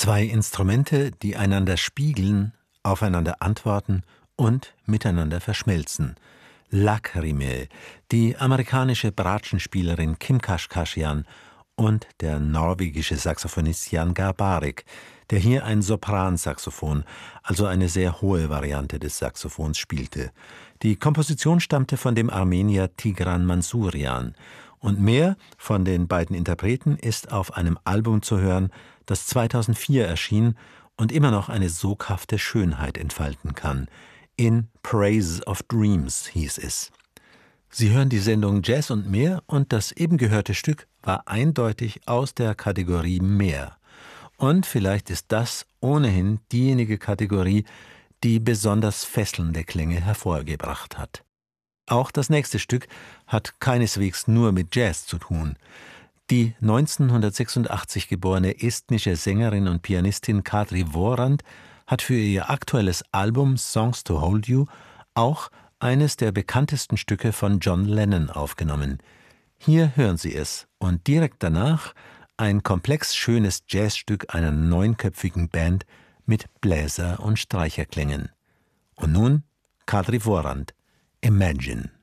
Zwei Instrumente, die einander spiegeln, aufeinander antworten und miteinander verschmelzen. Lacrime, die amerikanische Bratschenspielerin Kim Kashkashian und der norwegische Saxophonist Jan Garbarek, der hier ein Sopransaxophon, also eine sehr hohe Variante des Saxophons, spielte. Die Komposition stammte von dem Armenier Tigran Mansourian. Und mehr von den beiden Interpreten ist auf einem Album zu hören, das 2004 erschien und immer noch eine soghafte Schönheit entfalten kann. In Praise of Dreams hieß es. Sie hören die Sendung Jazz und mehr und das eben gehörte Stück war eindeutig aus der Kategorie Mehr. Und vielleicht ist das ohnehin diejenige Kategorie, die besonders fesselnde Klänge hervorgebracht hat. Auch das nächste Stück hat keineswegs nur mit Jazz zu tun. Die 1986 geborene estnische Sängerin und Pianistin Kadri Voorand hat für ihr aktuelles Album Songs to Hold You auch eines der bekanntesten Stücke von John Lennon aufgenommen. Hier hören Sie es und direkt danach ein komplex schönes Jazzstück einer neunköpfigen Band mit Bläser- und Streicherklängen. Und nun Kadri Voorand, Imagine.